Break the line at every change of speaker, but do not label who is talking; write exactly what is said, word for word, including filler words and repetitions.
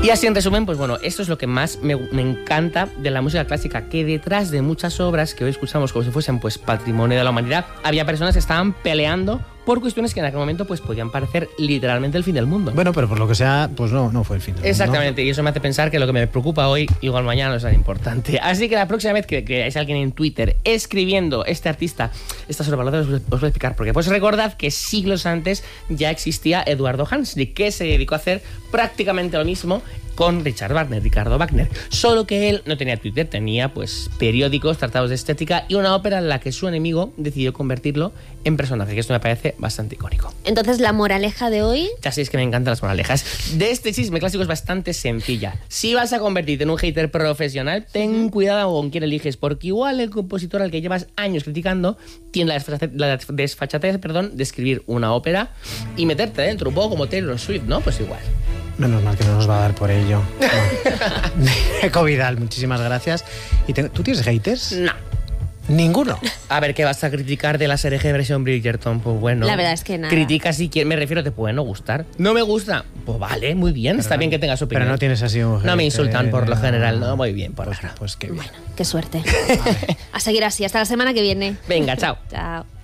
Y así en resumen, pues bueno, esto es lo que más me, me encanta de la música clásica, que detrás de muchas obras que hoy escuchamos como si fuesen pues patrimonio de la humanidad, había personas que estaban peleando por cuestiones que en aquel momento pues podían parecer literalmente el fin del mundo.
Bueno, pero por lo que sea, pues no, no fue el fin del mundo.
Exactamente, y eso me hace pensar que lo que me preocupa hoy, igual mañana no es tan importante. Así que la próxima vez que veáis a alguien en Twitter escribiendo este artista, esta sobrevalorada, os, os voy a explicar por qué. Pues recordad que siglos antes ya existía Eduardo Hanslick, que se dedicó a hacer prácticamente lo mismo con Richard Wagner, Ricardo Wagner. Solo que él no tenía Twitter, tenía pues periódicos, tratados de estética y una ópera en la que su enemigo decidió convertirlo en personaje, que esto me parece bastante icónico.
Entonces, la moraleja de hoy...
Ya sabéis que me encantan las moralejas. De este chisme clásico es bastante sencilla. Si vas a convertirte en un hater profesional, ten cuidado con quién eliges, porque igual el compositor al que llevas años criticando tiene la desfachatez, la desfachatez perdón, de escribir una ópera y meterte dentro, un poco como Taylor Swift, ¿no? Pues igual.
Menos mal que no nos va a dar por ello. Eco Vidal, muchísimas gracias. ¿Y te, tú tienes haters?
No.
¿Ninguno?
A ver, ¿qué vas a criticar de la serie G versión Bridgerton? Pues bueno.
La verdad es que nada.
Critica si quieres, me refiero, te puede no gustar. ¿No me gusta? Pues vale, muy bien,
Pero
está
no,
bien que tengas opinión.
Pero no tienes así un hater.
No me insultan por lo general, no, muy bien, por
pues,
ahora.
Pues qué bien.
Bueno, qué suerte. A seguir así, hasta la semana que viene.
Venga, chao.
Chao.